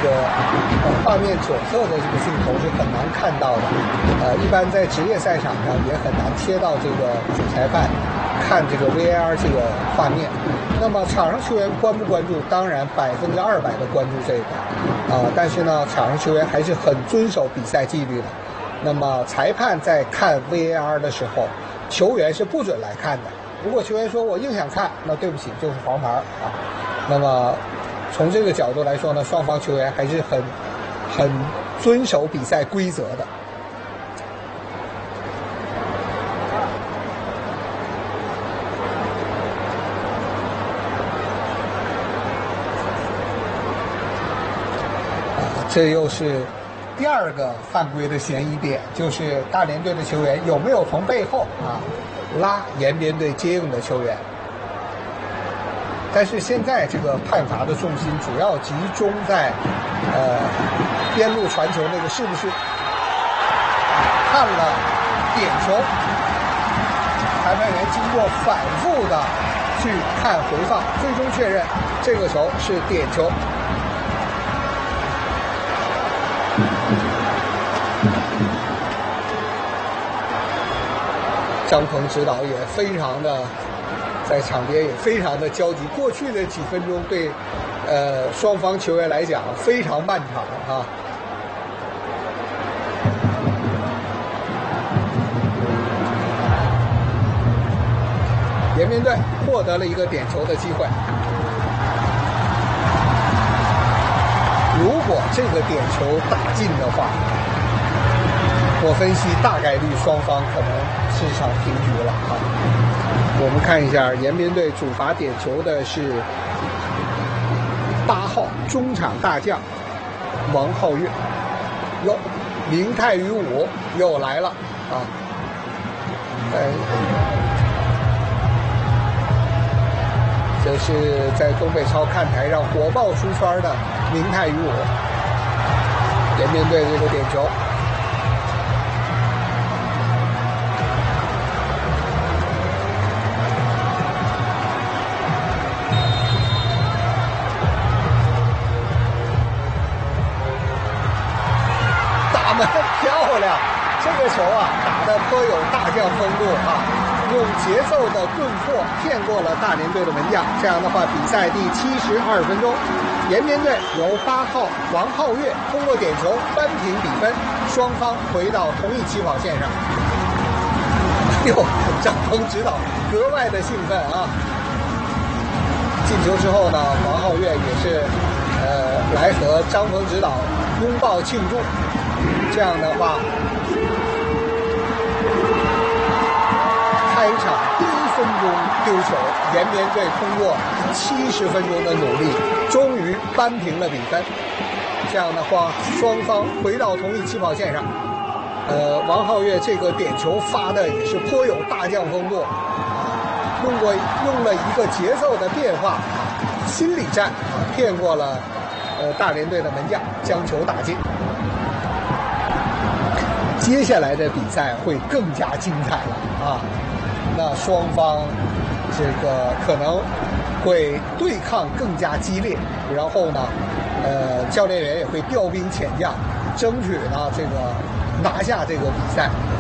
个画面左侧的这个镜头是很难看到的。一般在职业赛场上也很难贴到这个主裁判看这个 VAR 这个画面。那么场上球员关不关注？当然200%的关注这个但是呢，场上球员还是很遵守比赛纪律的。那么裁判在看 VAR 的时候，球员是不准来看的。如果球员说我硬想看，那对不起，就是黄牌那么从这个角度来说呢，双方球员还是很遵守比赛规则的。这又是第二个犯规的嫌疑点，就是大连队的球员有没有从背后拉延边队接应的球员。但是现在这个判罚的重心主要集中在边路传球那个是不是看了点球，裁判员经过反复的去看回放，最终确认这个球是点球。张鹏指导也非常的在场边也非常的焦急，过去的几分钟对双方球员来讲非常漫长延边队获得了一个点球的机会，如果这个点球打进的话，我分析大概率双方可能是场平局了我们看一下延边队主罚点球的是8号中场大将王皓月。哟，明泰于武又来了这是在东北超看台上火爆出圈的明泰于武。延边队这个点球漂亮，这个球打得颇有大将风度用节奏的顿挫骗过了大连队的门将。这样的话，比赛第72分钟，延边队由8号王皓月通过点球扳平比分，双方回到同一起跑线上。张鹏指导格外的兴奋进球之后呢，王皓月也是来和张鹏指导拥抱庆祝。这样的话，开场第1分钟丢球，延边队通过70分钟的努力，终于扳平了比分。这样的话，双方回到同一起跑线上。王皓月这个点球发的也是颇有大将风度用了一个节奏的变化，心理战骗过了大连队的门将，将球打进。接下来的比赛会更加精彩了那双方这个可能会对抗更加激烈，然后呢教练员也会调兵遣将，争取呢这个拿下这个比赛。